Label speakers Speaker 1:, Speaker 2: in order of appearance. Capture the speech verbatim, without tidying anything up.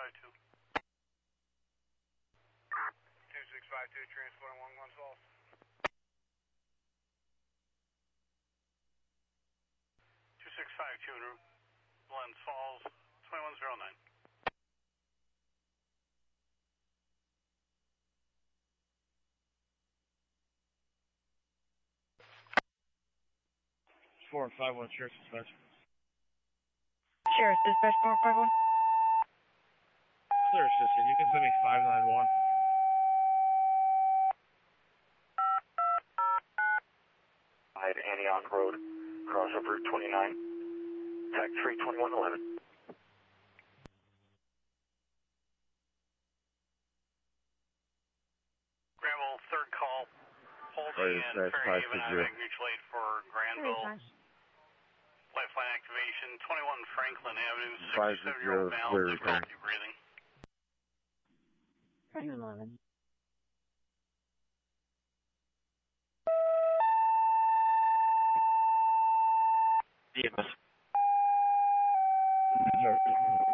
Speaker 1: five two. two six five two, transporting one Glens Falls. two six five two, Glens Falls, twenty-one zero nine.
Speaker 2: four five one, Sheriff's Dispatch.
Speaker 3: Sheriff's Dispatch four five one.
Speaker 2: Clear assistant, you can send me five nine one.
Speaker 4: I had Antioch Road, cross over Route twenty-nine, tag three twenty-one eleven.
Speaker 1: Granville, third call, holding
Speaker 2: Right,
Speaker 1: and
Speaker 2: that's
Speaker 1: Fairhaven,
Speaker 2: five
Speaker 1: I
Speaker 2: zero.
Speaker 1: make mutual aid for Granville. Lifeline activation, twenty-one Franklin Avenue,
Speaker 2: Five
Speaker 1: sixty-seven-year-old
Speaker 2: zero,
Speaker 1: male,
Speaker 2: clear
Speaker 1: difficulty
Speaker 2: return.
Speaker 1: breathing.
Speaker 3: Franklin eleven.
Speaker 4: E M S.
Speaker 2: Sure.